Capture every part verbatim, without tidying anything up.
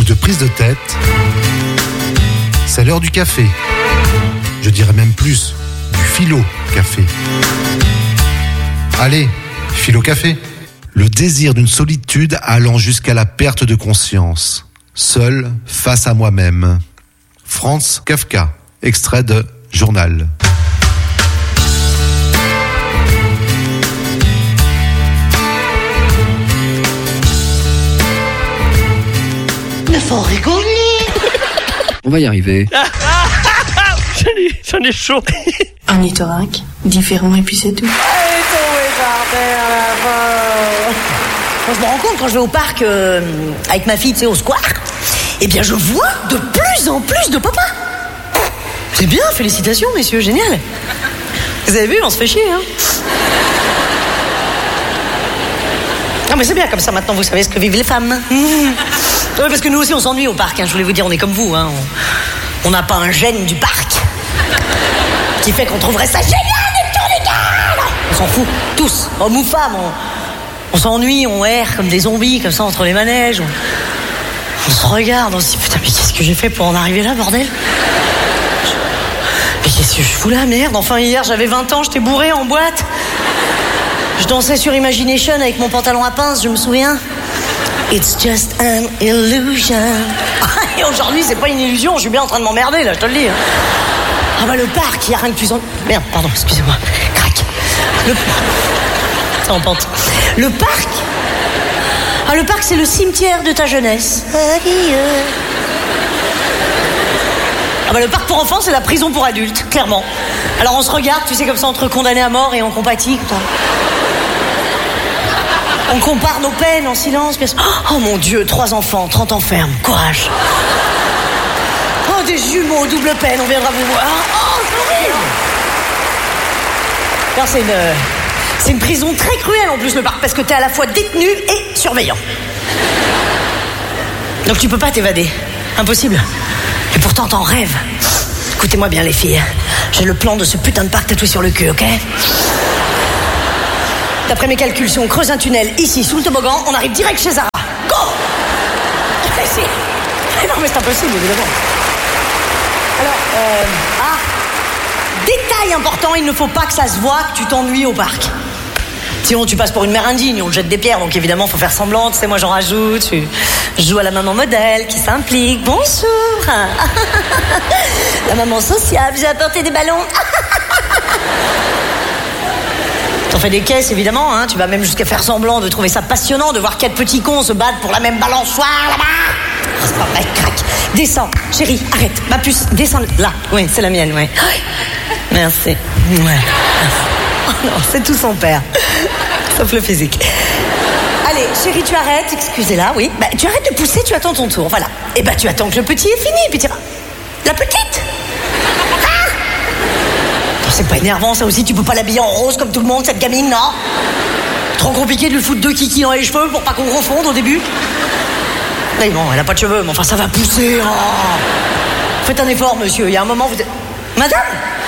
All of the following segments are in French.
de prise de tête, c'est l'heure du café. Je dirais même plus, du philo-café. Allez, philo-café. Le désir d'une solitude allant jusqu'à la perte de conscience. Seul face à moi-même. Franz Kafka, extrait de Journal. Il faut rigoler. On va y arriver. J'en ai, j'en ai chaud. Un orthorynque, différent et puis c'est tout. Allez, tombez par terre à la fin. Moi, je me rends compte quand je vais au parc euh, avec ma fille, tu sais, au square, eh bien, je vois de plus en plus de papas. C'est bien, félicitations, messieurs, génial. Vous avez vu, on se fait chier, hein. Non, mais c'est bien, comme ça, maintenant, vous savez ce que vivent les femmes. Mmh. Ouais, parce que nous aussi, on s'ennuie au parc, hein, je voulais vous dire, on est comme vous, hein. On n'a pas un gène du parc qui fait qu'on trouverait ça génial des tours du cadre. On s'en fout, tous, hommes ou femmes. On, on s'ennuie, on erre comme des zombies, comme ça, entre les manèges. On, on se regarde, on se dit, putain, mais qu'est-ce que j'ai fait pour en arriver là, bordel? Mais qu'est-ce que je fous là, merde? Enfin, hier, j'avais vingt ans, j'étais bourré en boîte. Je dansais sur Imagination avec mon pantalon à pince, je me souviens. It's just an illusion. Et aujourd'hui, c'est pas une illusion, je suis bien en train de m'emmerder, là, je te le dis. Ah bah, le parc, il y a rien de plus en... Merde, pardon, excusez-moi. Crac. Le... C'est en pente. Le parc... Ah, le parc, c'est le cimetière de ta jeunesse. Ah bah, le parc pour enfants, c'est la prison pour adultes, clairement. Alors, on se regarde, tu sais, comme ça, entre condamnés à mort et on compatit, putain. On compare nos peines en silence. Oh mon Dieu, trois enfants, trente ans ferme, courage. Oh, des jumeaux, double peine, on viendra vous voir. Oh, c'est horrible. Alors, c'est une, c'est une prison très cruelle en plus, le parc, parce que t'es à la fois détenu et surveillant. Donc tu peux pas t'évader, impossible. Et pourtant t'en rêves. Écoutez-moi bien les filles, j'ai le plan de ce putain de parc tatoué sur le cul, ok? D'après mes calculs, si on creuse un tunnel ici, sous le toboggan, on arrive direct chez Zara. Go! Si. Non, mais c'est impossible, évidemment. Alors, euh... Ah! Détail important, il ne faut pas que ça se voit que tu t'ennuies au parc. Sinon, tu passes pour une mère indigne, on te jette des pierres, donc évidemment, faut faire semblant, tu sais, moi j'en rajoute. Je joue à la maman modèle qui s'implique. Bonjour! La maman sociable, j'ai apporté des ballons. T'en fais des caisses, évidemment, hein. Tu vas même jusqu'à faire semblant de trouver ça passionnant de voir quatre petits cons se battre pour la même balançoire, là-bas. Oh, c'est pas vrai, crac. Descends, chérie, arrête. Ma puce, descends là. Oui, c'est la mienne, oui. Merci. Ouais. Oh non, c'est tout son père. Sauf le physique. Allez, chérie, tu arrêtes, excusez-la, oui. Bah, tu arrêtes de pousser, tu attends ton tour, voilà. Et bah, tu attends que le petit est fini, puis tu vas... La petite? C'est pas énervant, ça aussi, tu peux pas l'habiller en rose comme tout le monde, cette gamine, non? Trop compliqué de lui foutre deux kikis dans les cheveux pour pas qu'on confonde au début. Mais bon, elle a pas de cheveux, mais enfin, ça va pousser. Oh. Faites un effort, monsieur, il y a un moment, vous êtes... Madame?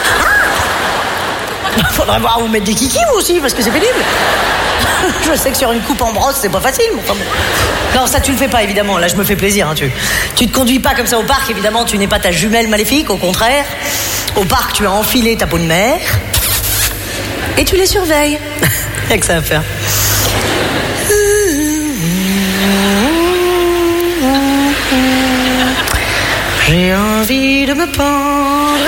Ah, faudrait voir où vous mettre des kikis, vous aussi, parce que c'est pénible. Je sais que sur une coupe en brosse, c'est pas facile, mais enfin bon. Non, ça, tu le fais pas, évidemment, là, je me fais plaisir, hein, tu... Tu te conduis pas comme ça au parc, évidemment, tu n'es pas ta jumelle maléfique, au contraire. Au parc, tu as enfilé ta peau de mère et tu les surveilles. Il y a que ça à faire. J'ai envie de me pendre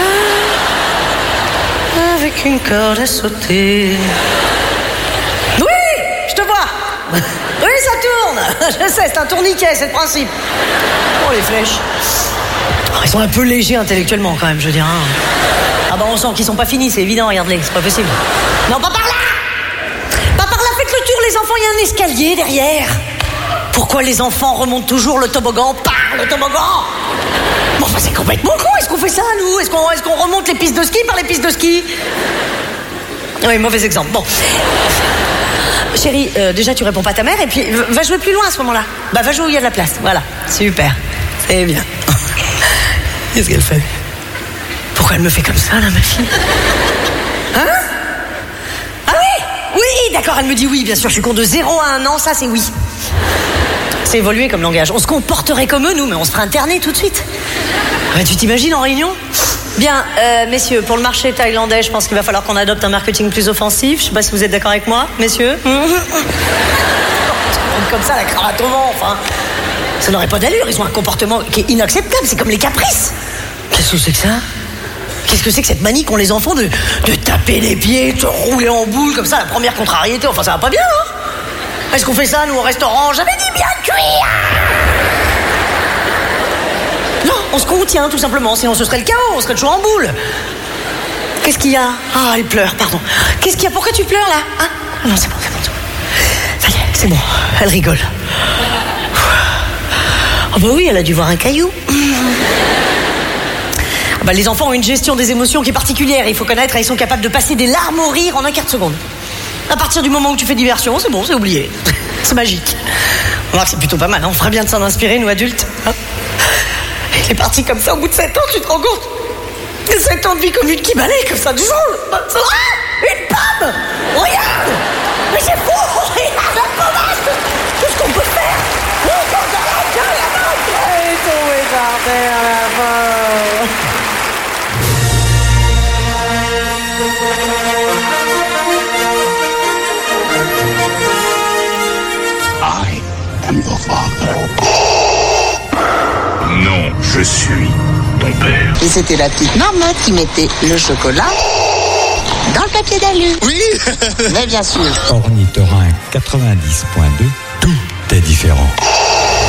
avec une corde à sauter. Oui, je te vois. Oui, ça tourne. Je sais, c'est un tourniquet, c'est le principe. Oh, les flèches. Ils sont un peu légers intellectuellement quand même, je veux dire. Hein. Ah bah on sent qu'ils sont pas finis, c'est évident, regarde-les, c'est pas possible. Non, pas par là! Pas par là, faites le tour les enfants, il y a un escalier derrière. Pourquoi les enfants remontent toujours le toboggan par le toboggan? Bon, enfin c'est complètement con, est-ce qu'on fait ça nous? Est-ce qu'on, est-ce qu'on remonte les pistes de ski par les pistes de ski? Oui, mauvais exemple, bon. Chérie, euh, déjà tu réponds pas à ta mère et puis va jouer plus loin à ce moment-là. Bah va jouer où il y a de la place, voilà, super, c'est bien. Qu'est-ce qu'elle fait? Pourquoi elle me fait comme ça, là, ma fille? Hein? Ah oui? Oui, d'accord, elle me dit oui, bien sûr, je suis con de zéro à un an, ça c'est oui. C'est évolué comme langage. On se comporterait comme eux, nous, mais on se ferait interner tout de suite. Ouais, tu t'imagines en réunion ? Bien, euh, messieurs, pour le marché thaïlandais, je pense qu'il va falloir qu'on adopte un marketing plus offensif. Je sais pas si vous êtes d'accord avec moi, messieurs. Comme ça, la cravate au vent, enfin. Ça n'aurait pas d'allure, ils ont un comportement qui est inacceptable, c'est comme les caprices. Qu'est-ce que c'est que ça ? Qu'est-ce que c'est que cette manie qu'ont les enfants de, de taper les pieds, de se rouler en boule comme ça, la première contrariété, enfin ça va pas bien, hein ? Est-ce qu'on fait ça, nous, au restaurant ? J'avais dit bien cuire ! Non, on se contient, tout simplement, sinon ce serait le chaos, on serait toujours en boule. Qu'est-ce qu'il y a ? Ah, elle pleure, pardon. Qu'est-ce qu'il y a ? Pourquoi tu pleures, là ? Hein ? Non, c'est bon, c'est bon, c'est bon. Ça y est, c'est bon, elle rigole. Ah bah oui, elle a dû voir un caillou. Ah bah les enfants ont une gestion des émotions qui est particulière. Il faut connaître, ils sont capables de passer des larmes au rire en un quart de seconde. À partir du moment où tu fais diversion, c'est bon, c'est oublié. C'est magique. On voit que c'est plutôt pas mal, hein. On ferait bien de s'en inspirer, nous adultes. Hein. Il est parti comme ça au bout de sept ans, tu te rends compte ? sept ans de vie commune qui balaye comme ça du jour. Ah, une pomme ! Regarde ! Mais c'est fou ! Regarde la pomme ! Tout ce qu'on peut faire ! On s'en arrête, la main ! Et tomber par terre, la pomme ! I am your father. Non, je suis ton père. Et c'était la petite marmotte qui mettait le chocolat dans le papier d'alu. Oui. Mais bien sûr. Ornithorynque quatre-vingt-dix point deux, tout est différent.